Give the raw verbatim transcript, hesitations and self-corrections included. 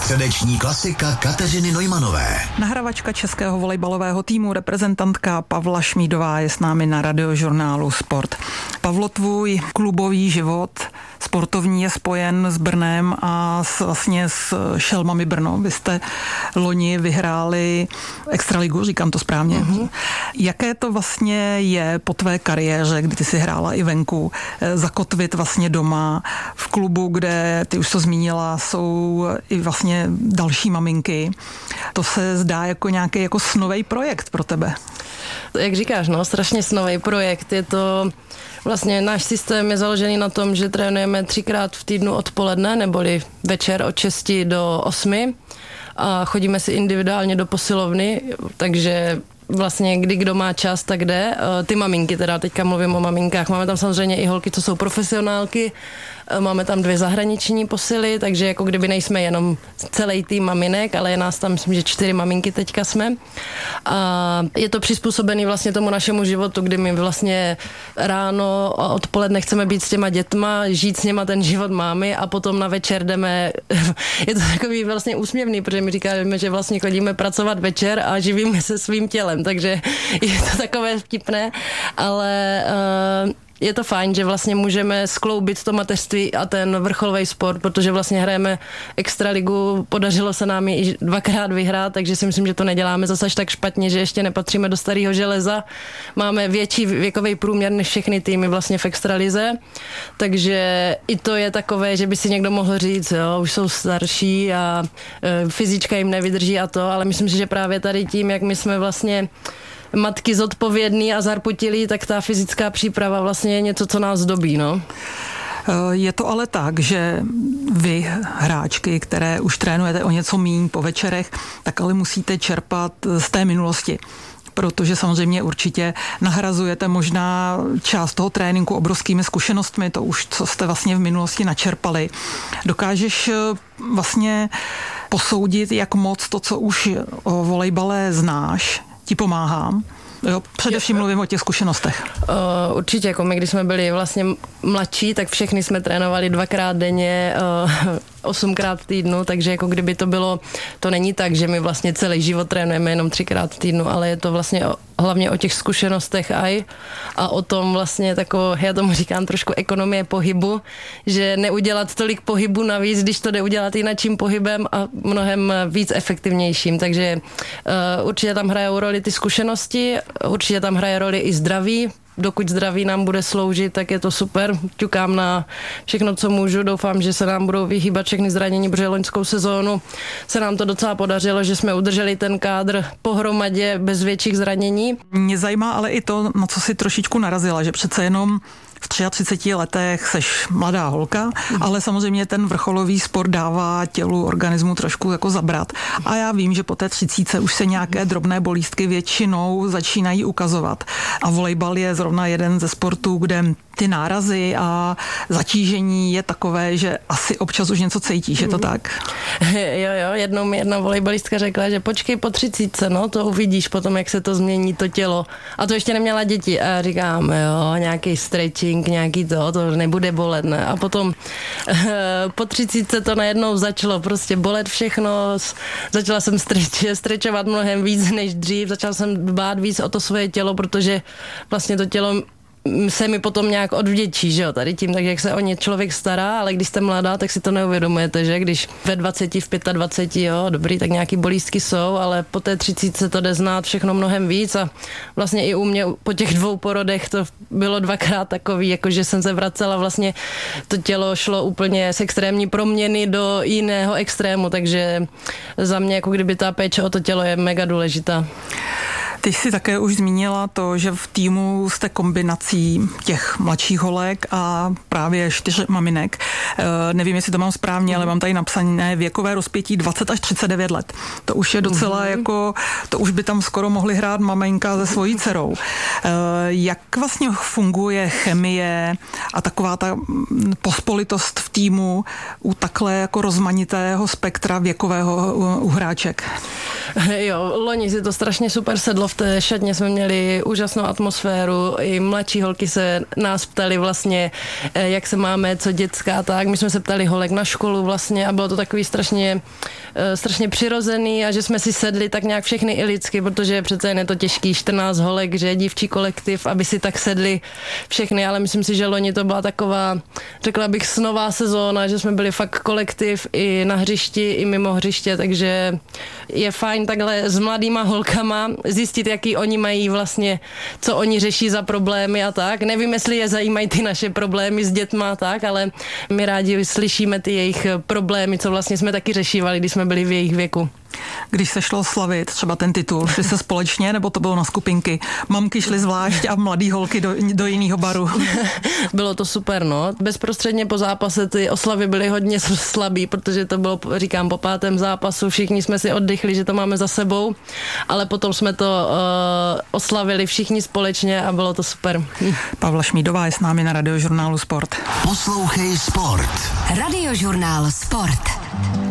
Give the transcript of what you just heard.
Středeční klasika Kateřiny Neumanové. Nahravačka českého volejbalového týmu, reprezentantka Pavla Šmídová je s námi na Radiožurnálu Sport. Pavlo, tvůj klubový život sportovní je spojen s Brnem a s, vlastně s Šelmami Brno. Vy jste loni vyhráli extraligu, říkám to správně. Mm-hmm. Jaké to vlastně je po tvé kariéře, kdy ty jsi hrála i venku, zakotvit vlastně doma v klubu, kde, ty už to zmínila, jsou i vlastně další maminky. To se zdá jako nějaký jako snový projekt pro tebe. Jak říkáš, no, strašně snový projekt. Je to vlastně náš systém je založený na tom, že trénujeme třikrát v týdnu odpoledne, neboli večer od šesti do osmi a chodíme si individuálně do posilovny, takže vlastně kdy kdo má čas, tak jde. Ty maminky, teda teďka mluvím o maminkách, máme tam samozřejmě i holky, co jsou profesionálky, máme tam dvě zahraniční posily, takže jako kdyby nejsme jenom celý tým maminek, ale je nás tam, myslím, že čtyři maminky teďka jsme. A je to přizpůsobený vlastně tomu našemu životu, kdy my vlastně ráno a odpoledne chceme být s těma dětma, žít s něma ten život mámy a potom na večer jdeme, je to takový vlastně úsměvný, protože my říkáme, že vlastně chodíme pracovat večer a živíme se svým tělem, takže je to takové vtipné, ale uh, je to fajn, že vlastně můžeme skloubit to mateřství a ten vrcholový sport, protože vlastně hrajeme extraligu, podařilo se nám ji i dvakrát vyhrát, takže si myslím, že to neděláme zase až tak špatně, že ještě nepatříme do starého železa. Máme větší věkový průměr než všechny týmy vlastně v extralize, takže i to je takové, že by si někdo mohl říct, jo, už jsou starší a e, fyzička jim nevydrží a to, ale myslím si, že právě tady tím, jak my jsme vlastně matky zodpovědný a zarputilý, tak ta fyzická příprava vlastně je něco, co nás dobí, no. Je to ale tak, že vy, hráčky, které už trénujete o něco míň po večerech, tak ale musíte čerpat z té minulosti. Protože samozřejmě určitě nahrazujete možná část toho tréninku obrovskými zkušenostmi, to už, co jste vlastně v minulosti načerpali. Dokážeš vlastně posoudit, jak moc to, co už o volejbale znáš, ti pomáhá? Jo, především mluvím o těch zkušenostech. Uh, určitě, jako my, když jsme byli vlastně mladší, tak všechny jsme trénovali dvakrát denně, uh, osmkrát v týdnu, takže jako kdyby to bylo, to není tak, že my vlastně celý život trénujeme jenom třikrát v týdnu, ale je to vlastně o, hlavně o těch zkušenostech aj a o tom vlastně tako, já tomu říkám trošku ekonomie pohybu, že neudělat tolik pohybu navíc, když to jde udělat jinakším pohybem a mnohem víc efektivnějším, takže uh, určitě tam hrajou roli ty zkušenosti, určitě tam hraje roli i zdraví. Dokud zdraví nám bude sloužit, tak je to super. Ťukám na všechno, co můžu. Doufám, že se nám budou vyhýbat všechny zranění, protože loňskou sezónu se nám to docela podařilo, že jsme udrželi ten kádr pohromadě bez větších zranění. Mě zajímá ale i to, na co si trošičku narazila, že přece jenom v třiceti třech letech seš mladá holka, mm. ale samozřejmě ten vrcholový sport dává tělu, organismu trošku jako zabrat. A já vím, že po té třicítce už se nějaké drobné bolístky většinou začínají ukazovat. A volejbal je zrovna jeden ze sportů, kde ty nárazy a zatížení je takové, že asi občas už něco cítíš, je to tak? Jo, jo, jednou mi jedna volejbalistka řekla, že počkej po třicítce, no, to uvidíš potom, jak se to změní, to tělo. A to ještě neměla děti. A já říkám, jo, nějaký stretching, nějaký to, to nebude bolet, ne? A potom po třicítce to najednou začalo prostě bolet všechno, začala jsem streč, strečovat mnohem víc než dřív, začala jsem dbát víc o to svoje tělo, protože vlastně to tělo se mi potom nějak odvděčí, že jo, tady tím, takže jak se o ně člověk stará, ale když jste mladá, tak si to neuvědomujete, že když ve dvaceti, v dvaceti pěti, jo, dobrý, tak nějaký bolístky jsou, ale po té třicítce to jde znát všechno mnohem víc a vlastně i u mě po těch dvou porodech to bylo dvakrát takový, jakože jsem se vracela, vlastně to tělo šlo úplně z extrémní proměny do jiného extrému, takže za mě jako kdyby ta péče o to tělo je mega důležitá. Ty jsi také už zmínila to, že v týmu jste kombinací těch mladších holek a právě čtyř maminek. E, nevím, jestli to mám správně, ale mám tady napsané věkové rozpětí dvacet až třicet devět let. To už je docela mm-hmm. jako, to už by tam skoro mohli hrát maminka se svojí dcerou. E, jak vlastně funguje chemie a taková ta pospolitost v týmu u takhle jako rozmanitého spektra věkového u hráček? Jo, loni si to strašně super sedlo, v té šatně jsme měli úžasnou atmosféru, i mladší holky se nás ptali vlastně, jak se máme, co dětská, tak my jsme se ptali holek na školu vlastně a bylo to takový strašně, strašně přirozený a že jsme si sedli tak nějak všechny i lidsky, protože přece jen je to těžký, čtrnáct holek, že dívčí kolektiv, aby si tak sedli všechny, ale myslím si, že loni to byla taková, řekla bych, snová sezóna, že jsme byli fakt kolektiv i na hřišti, i mimo hřiště, takže je fajn takhle s mladýma holkama zjistit, jaký oni mají vlastně, co oni řeší za problémy a tak. Nevím, jestli je zajímají ty naše problémy s dětma a tak, ale my rádi slyšíme ty jejich problémy, co vlastně jsme taky řešívali, když jsme byli v jejich věku. Když se šlo slavit třeba ten titul, šli se společně, nebo to bylo na skupinky? Mamky šly zvlášť a mladý holky do, do jiného baru. Bylo to super, no. Bezprostředně po zápase ty oslavy byly hodně slabý, protože to bylo, říkám, po pátém zápasu, všichni jsme si oddychli, že to máme za sebou, ale potom jsme to uh, oslavili všichni společně a bylo to super. Pavla Šmídová je s námi na Radiožurnálu Sport. Poslouchej Sport. Radiožurnál Sport.